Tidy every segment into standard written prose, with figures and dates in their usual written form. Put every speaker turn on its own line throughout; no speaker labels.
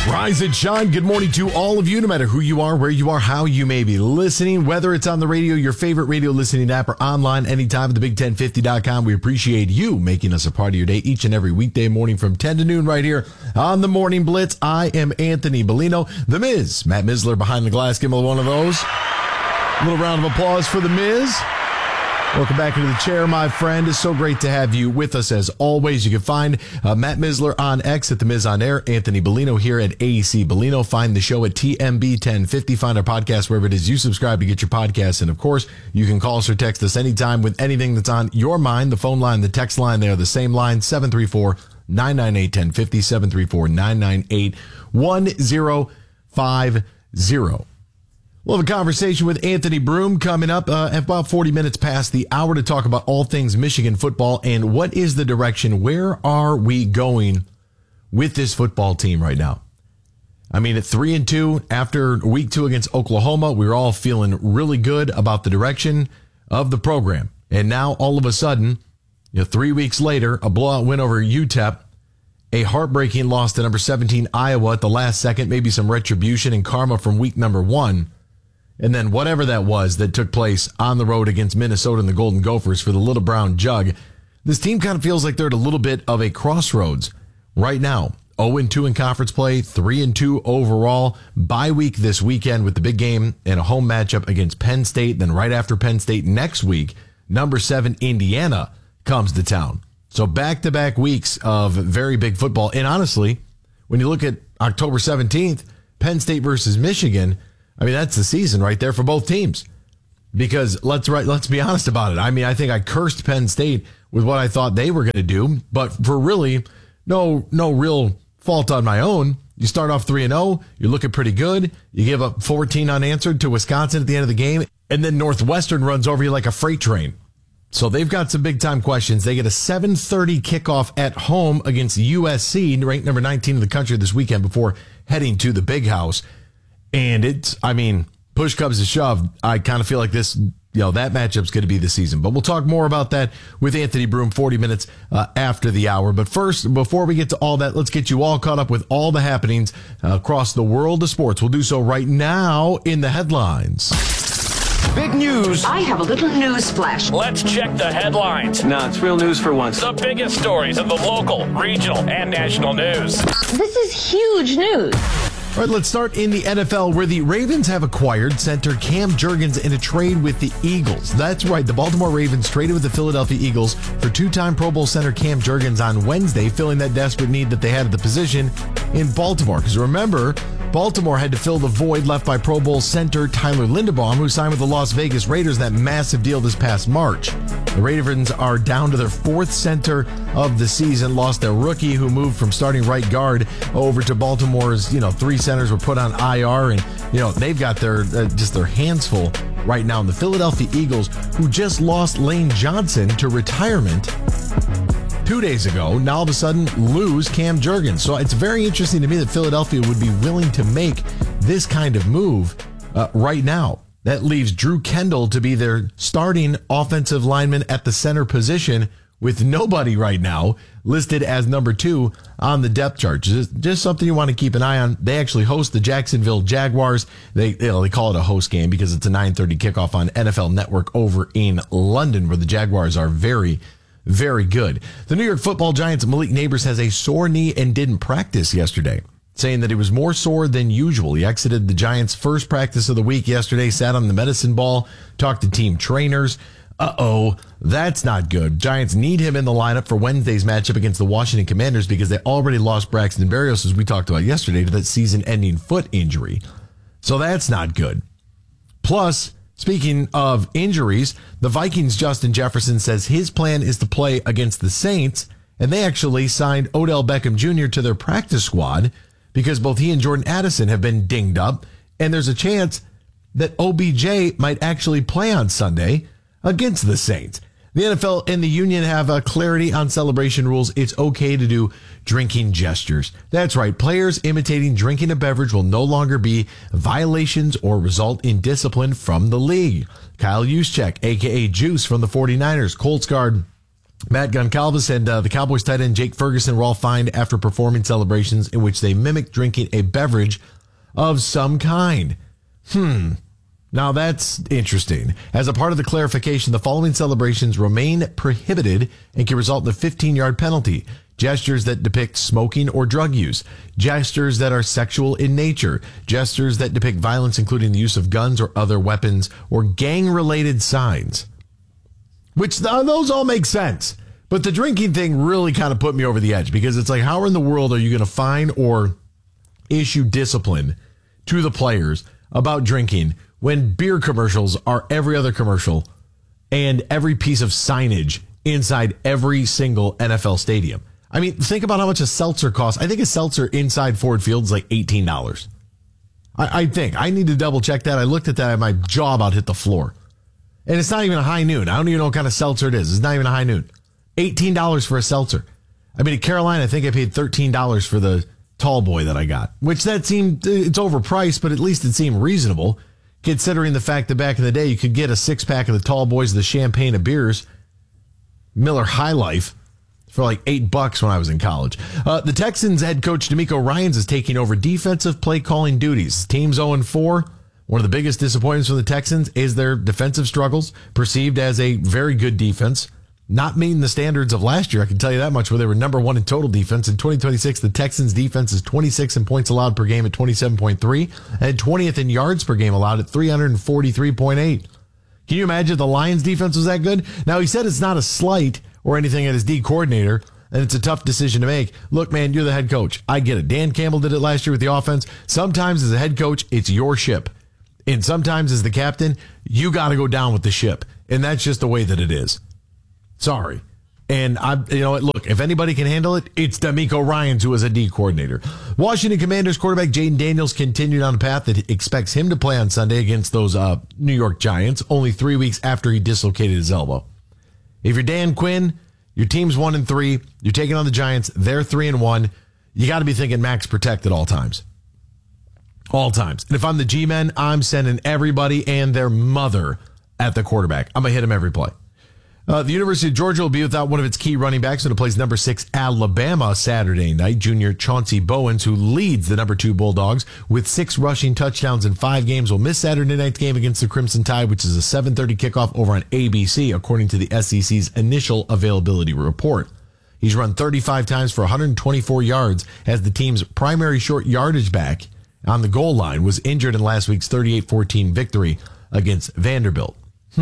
Rise and shine. Good morning to all of you, no matter who you are, where you are, how you may be listening, whether it's on the radio, your favorite radio listening app, or online anytime at thebig1050.com. We appreciate you making us a part of your day each and every weekday morning from 10 to noon right here on the Morning Blitz. I am Anthony Bellino. The Miz, Matt Misler behind the glass. Give him one of those. A little round of applause for the Miz. Welcome back into the chair, my friend. It's so great to have you with us as always. You can find Matt Misler on X at The Miz on Air, Anthony Bellino here at AEC Bellino. Find the show at TMB 1050. Find our podcast wherever it is you subscribe to get your podcasts. And of course, you can call us or text us anytime with anything that's on your mind. The phone line, the text line, they are the same line, 734-998-1050, 734-998-1050. We'll have a conversation with Anthony Broome coming up at about 40 minutes past the hour to talk about all things Michigan football and what is the direction. Where are we going with this football team right now? I mean, at 3-2 after week 2 against Oklahoma, we were all feeling really good about the direction of the program. And now all of a sudden, 3 weeks later, a blowout win over UTEP, a heartbreaking loss to number 17 Iowa at the last second, maybe some retribution and karma from week number 1. And then whatever that was that took place on the road against Minnesota and the Golden Gophers for the Little Brown Jug. This team kind of feels like they're at a little bit of a crossroads right now. 0-2 in conference play, 3-2 overall. Bye week this weekend with the big game and a home matchup against Penn State. Then right after Penn State next week, number 7 Indiana comes to town. So back-to-back weeks of very big football. And honestly, when you look at October 17th, Penn State versus Michigan, I mean, that's the season right there for both teams. Because let's be honest about it. I mean, I think I cursed Penn State with what I thought they were going to do, but for really no real fault on my own. You start off 3-0, you're looking pretty good. You give up 14 unanswered to Wisconsin at the end of the game, and then Northwestern runs over you like a freight train. So they've got some big time questions. They get a 7:30 kickoff at home against USC, ranked number 19 in the country this weekend before heading to the Big House. And push comes to shove. I kind of feel like this, that matchup's going to be the season. But we'll talk more about that with Anthony Broome 40 minutes after the hour. But first, before we get to all that, let's get you all caught up with all the happenings across the world of sports. We'll do so right now in the headlines.
Big news.
I have a little news flash.
Let's check the headlines.
No, it's real news for once.
The biggest stories of the local, regional, and national news.
This is huge news.
All right, let's start in the NFL, where the Ravens have acquired center Cam Jurgens in a trade with the Eagles. That's right. The Baltimore Ravens traded with the Philadelphia Eagles for two-time Pro Bowl center Cam Jurgens on Wednesday, filling that desperate need that they had at the position in Baltimore. Because remember, Baltimore had to fill the void left by Pro Bowl center Tyler Linderbaum, who signed with the Las Vegas Raiders in that massive deal this past March. The Ravens are down to their 4th center of the season, lost their rookie who moved from starting right guard over to Baltimore's, 3 centers were put on IR, and, they've got their hands full right now. And the Philadelphia Eagles, who just lost Lane Johnson to retirement 2 days ago, now all of a sudden lose Cam Jurgens. So it's very interesting to me that Philadelphia would be willing to make this kind of move right now. That leaves Drew Kendall to be their starting offensive lineman at the center position, with nobody right now listed as number 2 on the depth chart. Just something you want to keep an eye on. They actually host the Jacksonville Jaguars. They call it a host game because it's a 9:30 kickoff on NFL Network over in London, where the Jaguars are very, very good. The New York Football Giants' Malik Nabers has a sore knee and didn't practice yesterday, saying that he was more sore than usual. He exited the Giants' first practice of the week yesterday, sat on the medicine ball, talked to team trainers. That's not good. Giants need him in the lineup for Wednesday's matchup against the Washington Commanders because they already lost Braxton Berrios, as we talked about yesterday, to that season-ending foot injury. So that's not good. Plus, speaking of injuries, the Vikings' Justin Jefferson says his plan is to play against the Saints, and they actually signed Odell Beckham Jr. to their practice squad because both he and Jordan Addison have been dinged up, and there's a chance that OBJ might actually play on Sunday against the Saints. The NFL and the union have clarity on celebration rules. It's okay to do drinking gestures. That's right. Players imitating drinking a beverage will no longer be violations or result in discipline from the league. Kyle Juszczyk, a.k.a. Juice from the 49ers, Colts guard, Matt Goncalves and the Cowboys tight end Jake Ferguson were all fined after performing celebrations in which they mimicked drinking a beverage of some kind. Now that's interesting. As a part of the clarification, the following celebrations remain prohibited and can result in a 15-yard penalty. Gestures that depict smoking or drug use. Gestures that are sexual in nature. Gestures that depict violence, including the use of guns or other weapons, or gang-related signs. Which, those all make sense. But the drinking thing really kind of put me over the edge, because it's like, how in the world are you going to fine or issue discipline to the players about drinking when beer commercials are every other commercial and every piece of signage inside every single NFL stadium? I mean, think about how much a seltzer costs. I think a seltzer inside Ford Field is like $18. I think. I need to double check that. I looked at that and my jaw about hit the floor. And it's not even a high noon. I don't even know what kind of seltzer it is. It's not even a high noon. $18 for a seltzer. I mean, at Carolina, I think I paid $13 for the tall boy that I got, which that seemed, it's overpriced, but at least it seemed reasonable, considering the fact that back in the day, you could get a 6-pack of the tall boys, the champagne of beers, Miller High Life, for like $8 when I was in college. The Texans head coach DeMeco Ryans is taking over defensive play calling duties. Team's 0-4. One of the biggest disappointments for the Texans is their defensive struggles, perceived as a very good defense. Not meeting the standards of last year, I can tell you that much, where they were number 1 in total defense. In 2026, the Texans defense is 26 in points allowed per game at 27.3 and 20th in yards per game allowed at 343.8. Can you imagine if the Lions defense was that good? Now, he said it's not a slight or anything at his D coordinator, and it's a tough decision to make. Look, man, you're the head coach. I get it. Dan Campbell did it last year with the offense. Sometimes as a head coach, it's your ship. And sometimes as the captain, you got to go down with the ship. And that's just the way that it is. Sorry. And look, if anybody can handle it, it's DeMeco Ryans, who is a D coordinator. Washington Commanders quarterback Jaden Daniels continued on a path that expects him to play on Sunday against those New York Giants, only 3 weeks after he dislocated his elbow. If you're Dan Quinn, your team's 1-3, you're taking on the Giants, they're 3-1, you got to be thinking max protect at all times. All times. And if I'm the G-men, I'm sending everybody and their mother at the quarterback. I'm going to hit him every play. The University of Georgia will be without one of its key running backs when it plays number 6 Alabama Saturday night. Junior Chauncey Bowens, who leads the number 2 Bulldogs with 6 rushing touchdowns in 5 games, will miss Saturday night's game against the Crimson Tide, which is a 7:30 kickoff over on ABC, according to the SEC's initial availability report. He's run 35 times for 124 yards as the team's primary short yardage back on the goal line was injured in last week's 38-14 victory against Vanderbilt.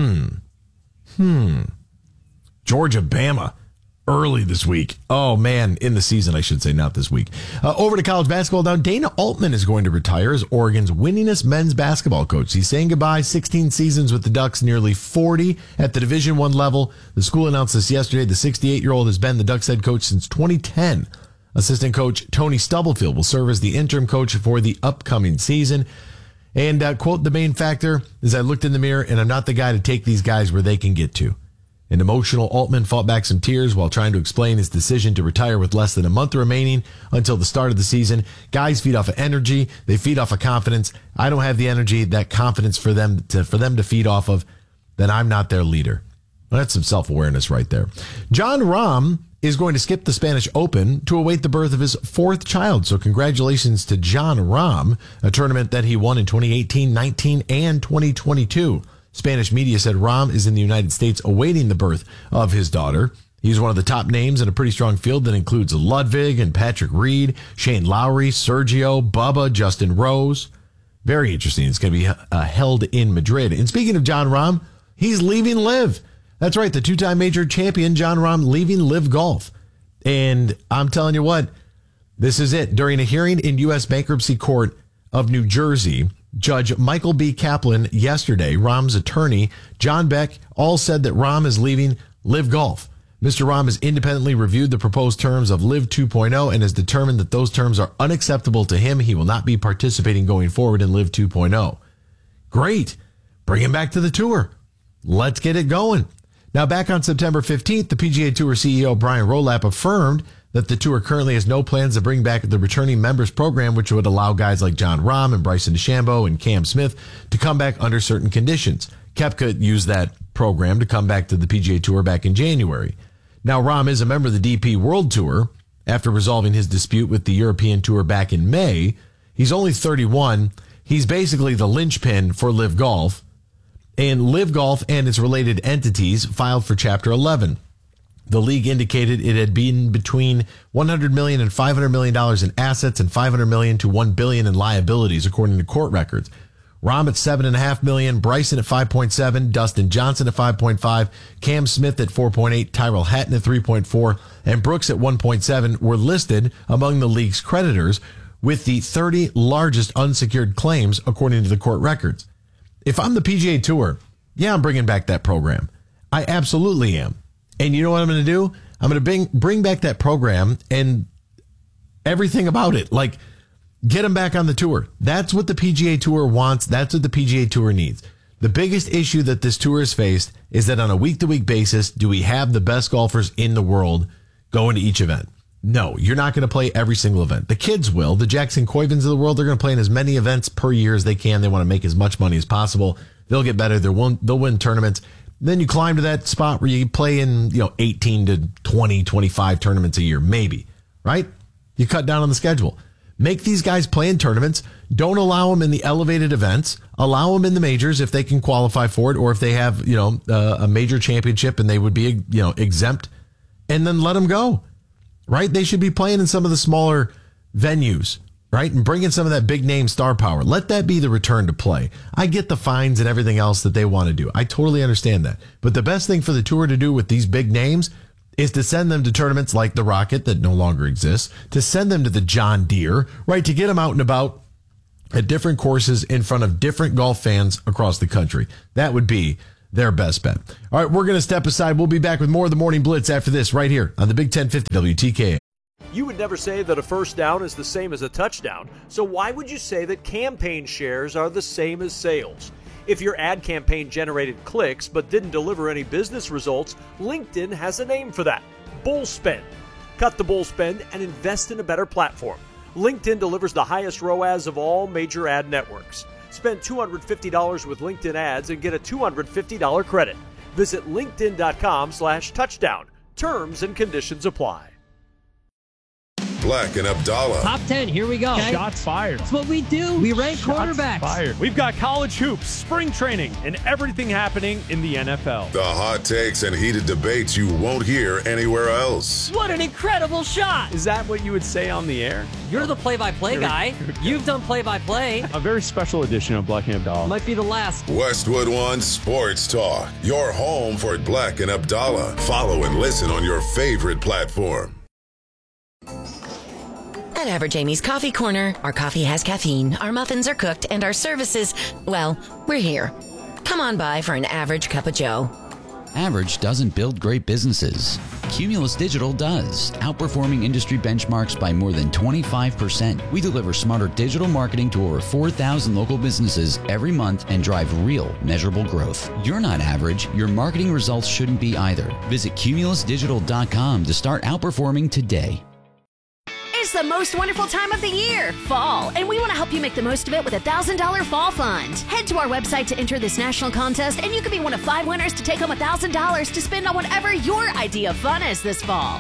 Georgia, Bama, early this week. Oh, man, in the season, I should say, not this week. Over to college basketball now. Dana Altman is going to retire as Oregon's winningest men's basketball coach. He's saying goodbye. 16 seasons with the Ducks, nearly 40 at the Division I level. The school announced this yesterday. The 68-year-old has been the Ducks head coach since 2010. Assistant coach Tony Stubblefield will serve as the interim coach for the upcoming season. And, quote, the main factor is I looked in the mirror and I'm not the guy to take these guys where they can get to. An emotional Altman fought back some tears while trying to explain his decision to retire with less than a month remaining until the start of the season. Guys feed off of energy. They feed off of confidence. I don't have the energy, that confidence for them to feed off of. Then I'm not their leader. Well, that's some self-awareness right there. Jon Rahm is going to skip the Spanish Open to await the birth of his 4th child. So congratulations to Jon Rahm, a tournament that he won in 2018, 19, and 2022. Spanish media said Rahm is in the United States awaiting the birth of his daughter. He's one of the top names in a pretty strong field that includes Ludwig and Patrick Reed, Shane Lowry, Sergio, Bubba, Justin Rose. Very interesting. It's going to be held in Madrid. And speaking of Jon Rahm, he's leaving LIV. That's right. The 2-time major champion, Jon Rahm, leaving LIV Golf. And I'm telling you what, this is it. During a hearing in U.S. Bankruptcy Court of New Jersey, Judge Michael B. Kaplan yesterday, Rahm's attorney, John Beck, all said that Rahm is leaving LIV Golf. Mr. Rahm has independently reviewed the proposed terms of LIV 2.0 and has determined that those terms are unacceptable to him. He will not be participating going forward in LIV 2.0. Great. Bring him back to the tour. Let's get it going. Now, back on September 15th, the PGA Tour CEO Brian Rowlap affirmed that the tour currently has no plans to bring back the returning members program, which would allow guys like Jon Rahm and Bryson DeChambeau and Cam Smith to come back under certain conditions. Koepka used that program to come back to the PGA Tour back in January. Now, Rahm is a member of the DP World Tour after resolving his dispute with the European Tour back in May. He's only 31. He's basically the linchpin for LIV Golf. And LIV Golf and its related entities filed for Chapter 11. The league indicated it had been between $100 million and $500 million in assets and $500 million to $1 billion in liabilities, according to court records. Rahm at $7.5 million, Bryson at 5.7, Dustin Johnson at 5.5, Cam Smith at 4.8, Tyrrell Hatton at 3.4, and Brooks at 1.7 were listed among the league's creditors with the 30 largest unsecured claims, according to the court records. If I'm the PGA Tour, yeah, I'm bringing back that program. I absolutely am. And you know what I'm going to do? I'm going to bring back that program and everything about it. Like, get them back on the tour. That's what the PGA Tour wants. That's what the PGA Tour needs. The biggest issue that this tour has faced is that on a week-to-week basis, do we have the best golfers in the world going to each event? No, you're not going to play every single event. The kids will. The Jackson Coivins of the world, they're going to play in as many events per year as they can. They want to make as much money as possible. They'll get better. They'll win tournaments. Then you climb to that spot where you play in, 18 to 20, 25 tournaments a year, maybe, right? You cut down on the schedule. Make these guys play in tournaments. Don't allow them in the elevated events. Allow them in the majors if they can qualify for it, or if they have, a major championship and they would be, exempt, and then let them go, right? They should be playing in some of the smaller venues, right? And bring in some of that big name star power. Let that be the return to play. I get the fines and everything else that they want to do. I totally understand that. But the best thing for the tour to do with these big names is to send them to tournaments like the Rocket that no longer exists, to send them to the John Deere, right? To get them out and about at different courses in front of different golf fans across the country. That would be their best bet. All right, we're going to step aside. We'll be back with more of the Morning Blitz after this right here on the Big 1050 WTKA.
You would never say that a first down is the same as a touchdown, so why would you say that campaign shares are the same as sales? If your ad campaign generated clicks but didn't deliver any business results, LinkedIn has a name for that: bull spend. Cut the bull spend and invest in a better platform. LinkedIn delivers the highest ROAS of all major ad networks. Spend $250 with LinkedIn ads and get a $250 credit. Visit linkedin.com/touchdown. Terms and conditions apply.
Black and Abdallah.
Top 10, here we go. Okay.
Shots fired.
That's what we do. We rank quarterbacks.
Fired. We've got college hoops, spring training, and everything happening in the NFL.
The hot takes and heated debates you won't hear anywhere else.
What an incredible shot.
Is that what you would say on the air?
You're the play-by-play guy. You've done play-by-play.
A very special edition of Black and Abdallah.
Might be the last.
Westwood One Sports Talk. Your home for Black and Abdallah. Follow and listen on your favorite platform.
At Average Amy's Coffee Corner, our coffee has caffeine, our muffins are cooked, and our services, well, we're here. Come on by for an average cup of joe.
Average doesn't build great businesses. Cumulus Digital does, outperforming industry benchmarks by more than 25%. We deliver smarter digital marketing to over 4,000 local businesses every month and drive real, measurable growth. You're not average. Your marketing results shouldn't be either. Visit cumulusdigital.com to start outperforming today.
It's the most wonderful time of the year, fall, and we want to help you make the most of it with a $1,000 fall fund. Head to our website to enter this national contest, and you could be one of 5 winners to take home $1,000 to spend on whatever your idea of fun is this fall.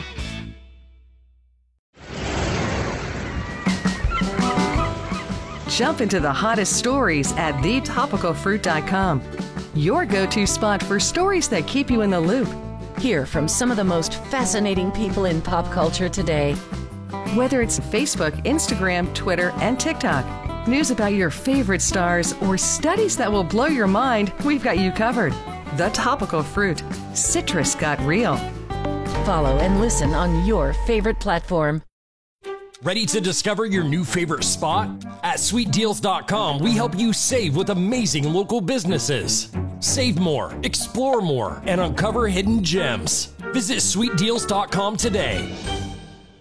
Jump into the hottest stories at thetopicalfruit.com. Your go-to spot for stories that keep you in the loop.
Hear from some of the most fascinating people in pop culture today.
Whether it's Facebook, Instagram, Twitter, and TikTok, news about your favorite stars, or studies that will blow your mind, we've got you covered. The Topical Fruit. Citrus got real.
Follow and listen on your favorite platform.
Ready to discover your new favorite spot? At sweetdeals.com, we help you save with amazing local businesses. Save more, explore more, and uncover hidden gems. Visit sweetdeals.com today.